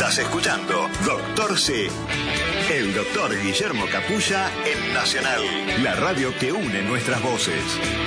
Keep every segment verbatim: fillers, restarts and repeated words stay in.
Estás escuchando Doctor C. El doctor Guillermo Capulla en Nacional, la radio que une nuestras voces.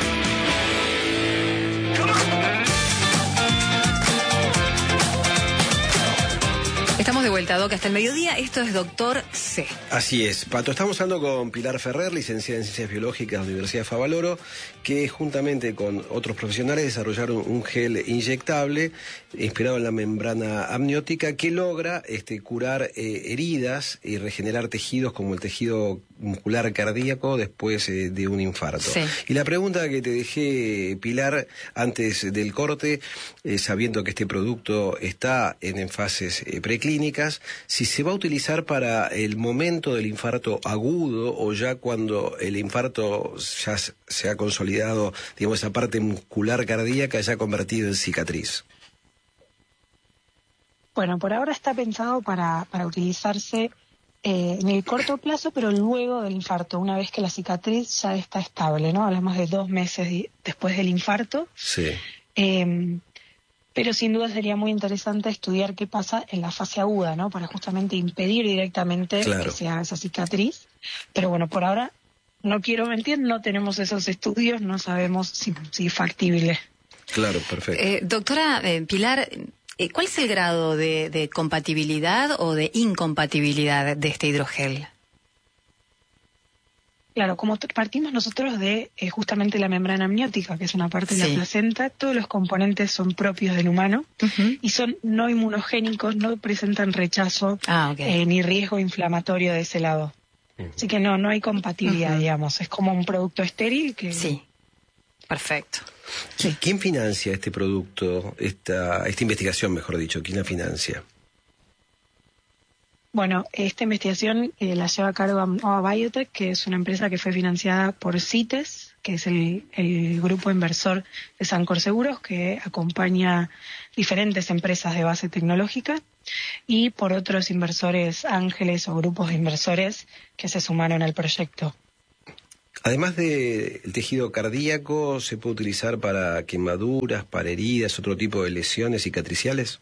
Estamos de vuelta, Doc, hasta el mediodía. Esto es Doctor C. Así es, Pato. Estamos hablando con Pilar Ferrer, licenciada en Ciencias Biológicas de la Universidad de Favaloro, que juntamente con otros profesionales desarrollaron un gel inyectable inspirado en la membrana amniótica que logra este, curar eh, heridas y regenerar tejidos como el tejido muscular cardíaco después eh, de un infarto. Sí. Y la pregunta que te dejé, Pilar, antes del corte, eh, sabiendo que este producto está en, en fases eh, preclínicas, si se va a utilizar para el momento del infarto agudo o ya cuando el infarto ya se ha consolidado, digamos, esa parte muscular cardíaca ya convertido en cicatriz. Bueno, por ahora está pensado para, para utilizarse eh, en el corto plazo, pero luego del infarto, una vez que la cicatriz ya está estable, ¿no? Hablamos de dos meses di- después del infarto. Sí. Eh, pero sin duda sería muy interesante estudiar qué pasa en la fase aguda, ¿no? Para justamente impedir directamente Claro. que se haga esa cicatriz. Pero bueno, por ahora, no quiero mentir, no tenemos esos estudios, no sabemos si, si es factible. Claro, perfecto. Eh, doctora eh, Pilar, eh, ¿cuál es el grado de, de compatibilidad o de incompatibilidad de este hidrogel? Claro, como t- partimos nosotros de eh, justamente la membrana amniótica, que es una parte de Sí. la placenta, todos los componentes son propios del humano Uh-huh. y son no inmunogénicos, no presentan rechazo Ah, ok. eh, ni riesgo inflamatorio de ese lado. Así que no, no hay compatibilidad, Ujú. digamos. Es como un producto estéril que... Sí, perfecto. Sí. ¿Quién financia este producto, esta, esta investigación, mejor dicho? ¿Quién la financia? Bueno, esta investigación eh, la lleva a cargo Nova Biotech, que es una empresa que fue financiada por CITES, que es el, el grupo inversor de Sancor Seguros, que acompaña diferentes empresas de base tecnológica, y por otros inversores ángeles o grupos de inversores que se sumaron al proyecto. Además del tejido cardíaco, ¿se puede utilizar para quemaduras, para heridas, otro tipo de lesiones cicatriciales?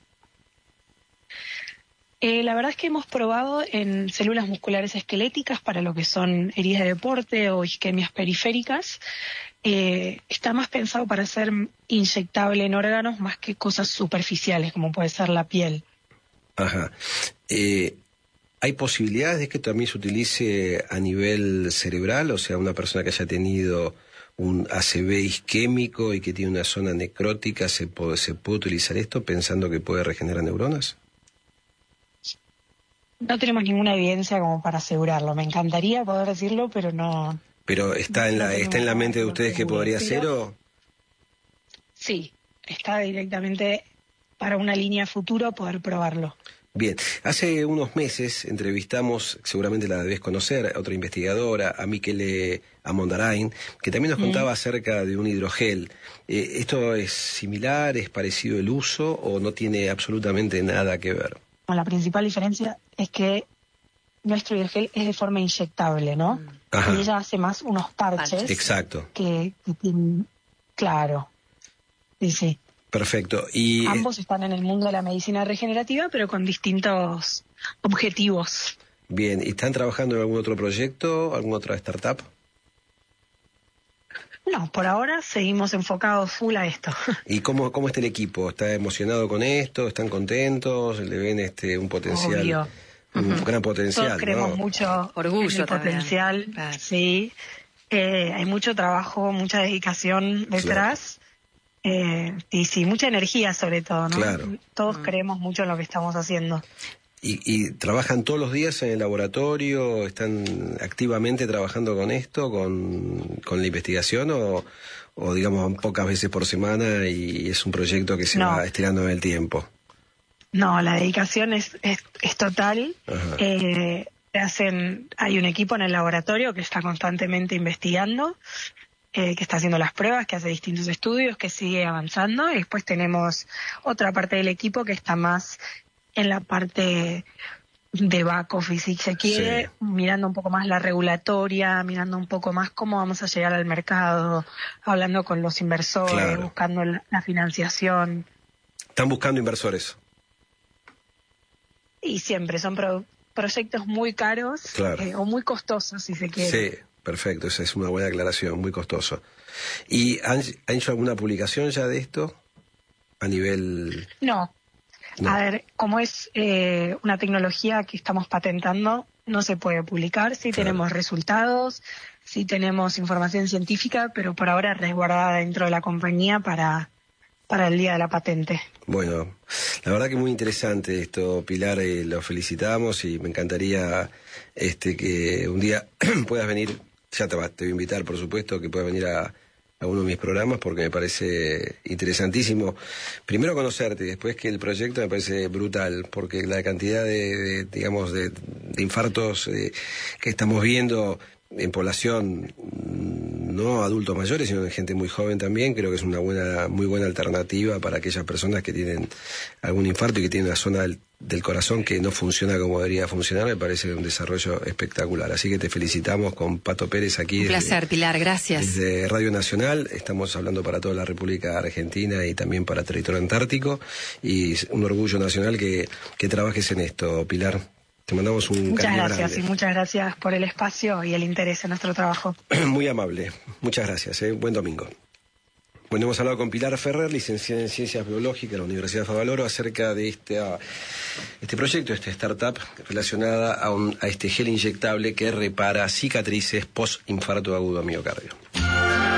Eh, la verdad es que hemos probado en células musculares esqueléticas para lo que son heridas de deporte o isquemias periféricas. Eh, está más pensado para ser inyectable en órganos más que cosas superficiales, como puede ser la piel. Ajá. Eh, ¿Hay posibilidades de que también se utilice a nivel cerebral? O sea, una persona que haya tenido un A C V isquémico y que tiene una zona necrótica, ¿se puede, se puede utilizar esto pensando que puede regenerar neuronas? No tenemos ninguna evidencia como para asegurarlo. Me encantaría poder decirlo, pero no... ¿Pero está en la, no está en la mente de ustedes que podría pero, ser o...? Sí, está directamente para una línea futuro poder probarlo. Bien, hace unos meses entrevistamos, seguramente la debes conocer, a otra investigadora, a Michele Amondarain, que también nos contaba mm. acerca de un hidrogel. Eh, ¿Esto es similar, es parecido el uso o no tiene absolutamente nada que ver? La principal diferencia es que nuestro hidrogel es de forma inyectable, ¿no? Ajá. Y ella hace más unos parches. Exacto. Que, que tienen... Claro. Sí, sí. Perfecto. Y ambos están en el mundo de la medicina regenerativa, pero con distintos objetivos. Bien. ¿Y están trabajando en algún otro proyecto, alguna otra startup? No, por ahora seguimos enfocados full a esto. ¿Y cómo, cómo está el equipo? ¿Está emocionado con esto? ¿Están contentos? ¿Le ven este un potencial? Obvio. Un uh-huh. gran potencial, Todos creemos ¿no? mucho orgullo en el potencial. Claro. Sí. Eh, hay mucho trabajo, mucha dedicación detrás. Claro. Eh, y sí, mucha energía sobre todo, ¿no? Claro. Todos uh-huh. creemos mucho en lo que estamos haciendo. ¿Y, ¿Y trabajan todos los días en el laboratorio? ¿Están activamente trabajando con esto, con, con la investigación o, o digamos pocas veces por semana y es un proyecto que se no. va estirando en el tiempo? No, la dedicación es, es, es total. Eh, hacen, hay un equipo en el laboratorio que está constantemente investigando, eh, que está haciendo las pruebas, que hace distintos estudios, que sigue avanzando. Y después tenemos otra parte del equipo que está más en la parte de back office, si se quiere, sí. mirando un poco más la regulatoria, mirando un poco más cómo vamos a llegar al mercado, hablando con los inversores, claro. buscando la, la financiación. ¿Están buscando inversores? y siempre son pro, proyectos muy caros, claro. eh, o muy costosos, si se quiere. Sí, perfecto, esa es una buena aclaración, muy costoso. ¿Y han, han hecho alguna publicación ya de esto a nivel...? No. no. A ver, como es eh, una tecnología que estamos patentando, no se puede publicar. Sí, claro, tenemos resultados, sí tenemos información científica, pero por ahora resguardada dentro de la compañía para, para el día de la patente. Bueno, la verdad que muy interesante esto, Pilar, eh, lo felicitamos y me encantaría este que un día puedas venir, ya te, va, te voy a invitar, por supuesto, que puedas venir a, a uno de mis programas porque me parece interesantísimo. Primero conocerte y después que el proyecto me parece brutal, porque la cantidad de, de digamos, de, de infartos eh, que estamos viendo en población, no adultos mayores, sino de gente muy joven también, creo que es una buena, muy buena alternativa para aquellas personas que tienen algún infarto y que tienen una zona del, del corazón que no funciona como debería funcionar. Me parece un desarrollo espectacular. Así que te felicitamos con Pato Pérez aquí. Un placer, desde, Pilar, gracias. Desde Radio Nacional, estamos hablando para toda la República Argentina y también para territorio antártico, y un orgullo nacional que, que trabajes en esto, Pilar. Te mandamos un muchas cariño gracias grande. Y muchas gracias por el espacio y el interés en nuestro trabajo. Muy amable, muchas gracias, ¿eh? Buen domingo. Bueno, hemos hablado con Pilar Ferrer, licenciada en Ciencias Biológicas de la Universidad de Favaloro, acerca de este, uh, este proyecto, esta startup relacionada a, un, a este gel inyectable que repara cicatrices post-infarto agudo a miocardio.